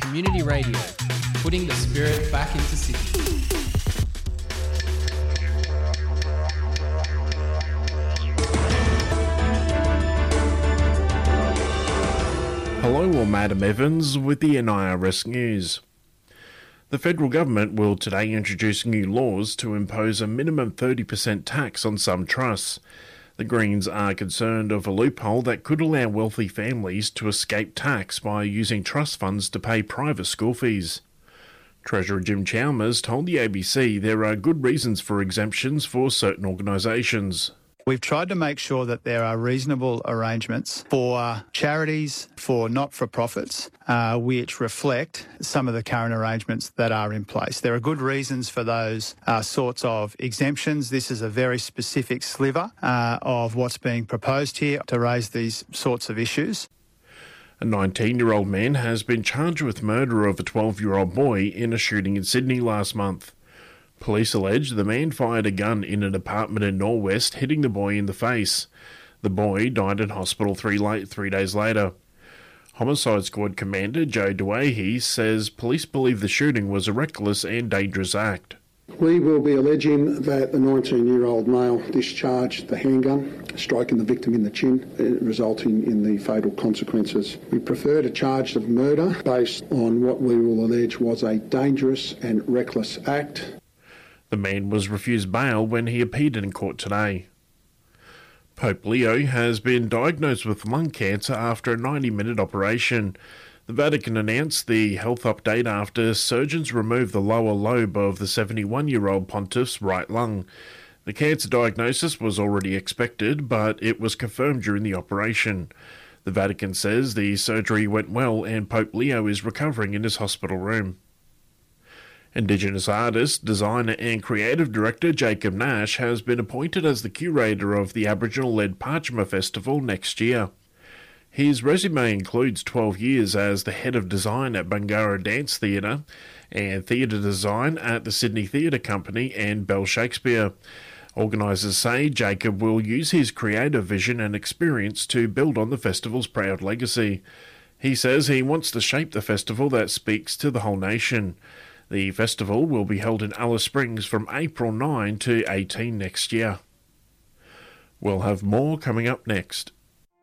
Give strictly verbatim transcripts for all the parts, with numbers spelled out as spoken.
Community Radio, putting the spirit back into Sydney. Hello, I'm Adam Evans with the N I R S News. The federal government will today introduce new laws to impose a minimum thirty percent tax on some trusts. The Greens are concerned of a loophole that could allow wealthy families to escape tax by using trust funds to pay private school fees. Treasurer Jim Chalmers told the A B C there are good reasons for exemptions for certain organisations. We've tried to make sure that there are reasonable arrangements for charities, for not-for-profits, uh, which reflect some of the current arrangements that are in place. There are good reasons for those uh, sorts of exemptions. This is a very specific sliver uh, of what's being proposed here to raise these sorts of issues. A nineteen-year-old man has been charged with murder of a twelve-year-old boy in a shooting in Sydney last month. Police allege the man fired a gun in an apartment in Norwest, hitting the boy in the face. The boy died in hospital three, late, three days later. Homicide Squad Commander Joe Dewey says police believe the shooting was a reckless and dangerous act. We will be alleging that the nineteen-year-old male discharged the handgun, striking the victim in the chin, resulting in the fatal consequences. We prefer to charge of murder based on what we will allege was a dangerous and reckless act. The man was refused bail when he appeared in court today. Pope Leo has been diagnosed with lung cancer after a ninety-minute operation. The Vatican announced the health update after surgeons removed the lower lobe of the seventy-one-year-old pontiff's right lung. The cancer diagnosis was already expected, but it was confirmed during the operation. The Vatican says the surgery went well and Pope Leo is recovering in his hospital room. Indigenous artist, designer and creative director Jacob Nash has been appointed as the curator of the Aboriginal-led Parchma Festival next year. His resume includes twelve years as the head of design at Bungarra Dance Theatre and theatre design at the Sydney Theatre Company and Bell Shakespeare. Organisers say Jacob will use his creative vision and experience to build on the festival's proud legacy. He says he wants to shape the festival that speaks to the whole nation. The festival will be held in Alice Springs from April ninth to eighteenth next year. We'll have more coming up next.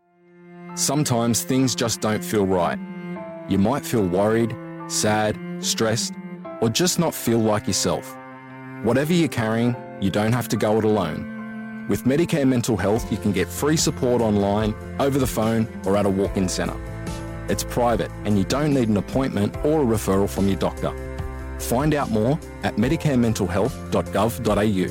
Sometimes things just don't feel right. You might feel worried, sad, stressed, or just not feel like yourself. Whatever you're carrying, you don't have to go it alone. With Medicare Mental Health, you can get free support online, over the phone, or at a walk-in centre. It's private and you don't need an appointment or a referral from your doctor. Find out more at medicare mental health dot gov dot a u.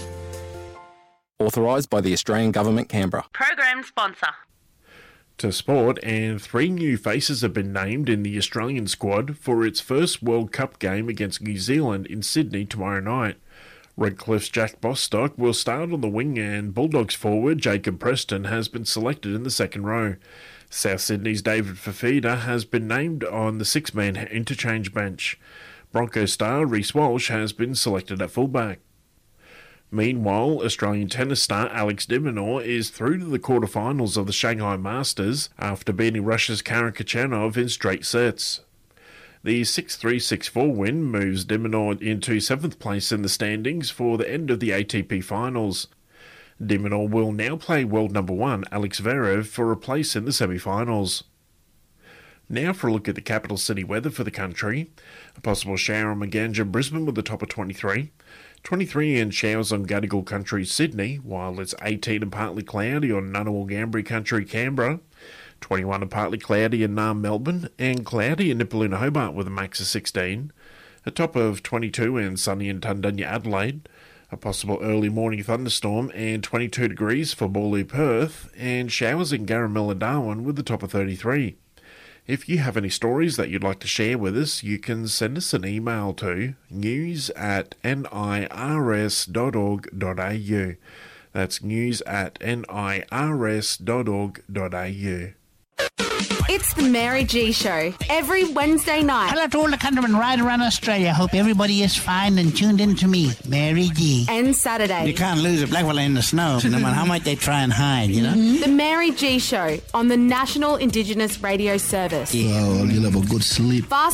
Authorised by the Australian Government, Canberra. Program sponsor. To sport, and three new faces have been named in the Australian squad for its first World Cup game against New Zealand in Sydney tomorrow night. Redcliffe's Jack Bostock will start on the wing and Bulldogs forward Jacob Preston has been selected in the second row. South Sydney's David Fafita has been named on the six-man interchange bench. Broncos star Reece Walsh has been selected at fullback. Meanwhile, Australian tennis star Alex de Minaur is through to the quarterfinals of the Shanghai Masters after beating Russia's Karen Khachanov in straight sets. The six three six four win moves de Minaur into seventh place in the standings for the end of the A T P finals. De Minaur will now play world number one Alex Zverev for a place in the semi-finals. Now for a look at the capital city weather for the country. A possible shower on Maganja, Brisbane with a top of twenty-three. twenty-three and showers on Gadigal Country, Sydney, while it's eighteen and partly cloudy on Ngunnawal Ngambri Country, Canberra. twenty-one and partly cloudy in Naarm, Melbourne, and cloudy in Nipaluna, Hobart with a max of sixteen. A top of twenty-two and sunny in Tundunya, Adelaide. A possible early morning thunderstorm and twenty-two degrees for Bawley, Perth, and showers in Garamilla, Darwin with a top of thirty-three. If you have any stories that you'd like to share with us, you can send us an email to news at nirs dot org dot a u. That's news at nirs dot org dot a u. It's the Mary G Show, every Wednesday night. Hello to all the countrymen right around Australia. Hope everybody is fine and tuned in to me, Mary G. And Saturday. You can't lose a black fella in the snow, no matter how much they try and hide, you know? Mm-hmm. The Mary G Show on the National Indigenous Radio Service. Yeah, well, you'll have a good sleep. Fast